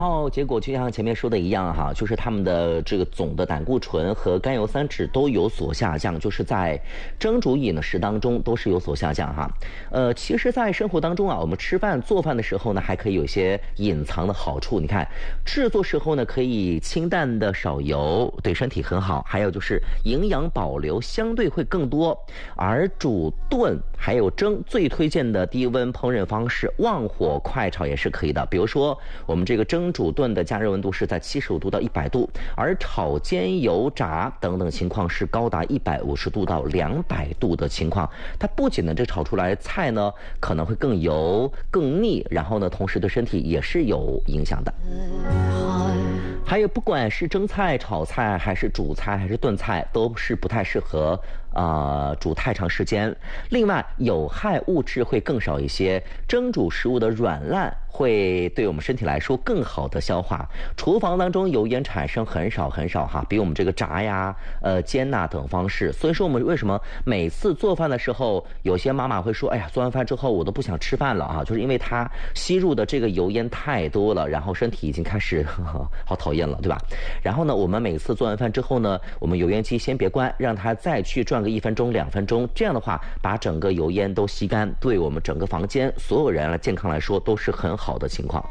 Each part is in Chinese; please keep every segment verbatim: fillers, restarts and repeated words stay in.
然后结果就像前面说的一样哈，就是他们的这个总的胆固醇和甘油三酯都有所下降，就是在蒸煮饮食当中都是有所下降哈。呃，其实，在生活当中啊，我们吃饭做饭的时候呢，还可以有一些隐藏的好处。你看，制作时候呢，可以清淡的少油，对身体很好。还有就是营养保留相对会更多。而煮炖还有蒸最推荐的低温烹饪方式，旺火快炒也是可以的。比如说我们这个蒸煮炖的加热温度是在七十五度到一百度，而炒煎油炸等等情况是高达一百五十度到两百度的情况。它不仅呢这炒出来菜呢可能会更油更腻，然后呢同时对身体也是有影响的。还有不管是蒸菜、炒菜还是煮菜还是炖菜，都是不太适合呃煮太长时间。另外有害物质会更少一些，蒸煮食物的软烂会对我们身体来说更好的消化。厨房当中油烟产生很少很少哈，比我们这个炸呀、呃煎呐等方式。所以说我们为什么每次做饭的时候，有些妈妈会说，哎呀，做完饭之后我都不想吃饭了啊，就是因为它吸入的这个油烟太多了，然后身体已经开始呵呵好讨厌了，对吧？然后呢，我们每次做完饭之后呢，我们油烟机先别关，让它再去转个一分钟、两分钟，这样的话把整个油烟都吸干，对我们整个房间所有人的健康来说都是很好的情况。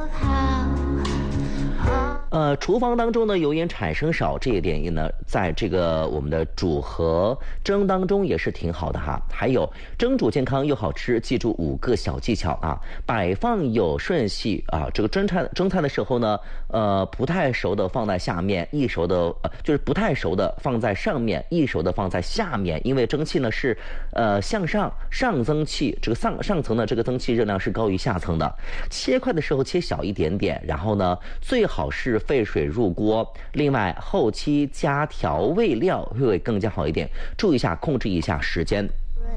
呃，厨房当中的油烟产生少，这一点呢，在这个我们的煮和蒸当中也是挺好的哈。还有蒸煮健康又好吃，记住五个小技巧啊，摆放有顺序啊。这个蒸菜蒸菜的时候呢，呃，不太熟的放在下面，易熟的呃就是不太熟的放在上面，易熟的放在下面，因为蒸汽呢是呃向上上增气，这个上上层的这个增气热量是高于下层的。切块的时候切小一点点，然后呢，最好是沸水入锅，另外后期加调味料会更加好一点，注意一下，控制一下时间。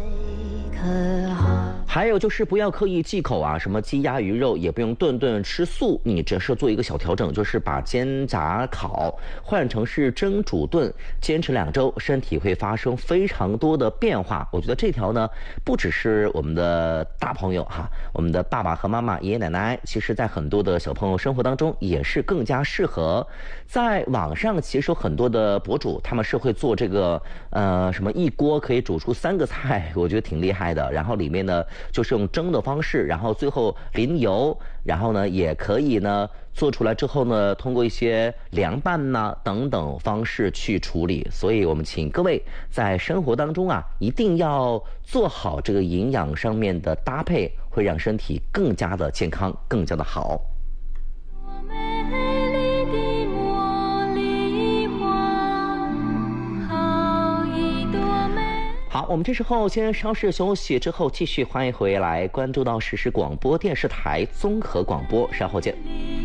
还有就是不要刻意忌口啊，什么鸡鸭鱼肉也不用顿顿吃素，你只是做一个小调整，就是把煎炸烤换成是蒸煮炖，坚持两周，身体会发生非常多的变化。我觉得这条呢，不只是我们的大朋友哈，我们的爸爸和妈妈、爷爷奶奶，其实在很多的小朋友生活当中也是更加适合。在网上其实有很多的博主，他们是会做这个呃什么一锅可以煮出三个菜，我觉得挺厉害的。然后里面呢就是用蒸的方式，然后最后淋油，然后呢也可以呢做出来之后呢，通过一些凉拌呐等等方式去处理。所以我们请各位在生活当中啊，一定要做好这个营养上面的搭配，会让身体更加的健康，更加的好。好，我们这时候先稍事休息，之后继续欢迎回来，关注到实时广播电视台综合广播，稍后见。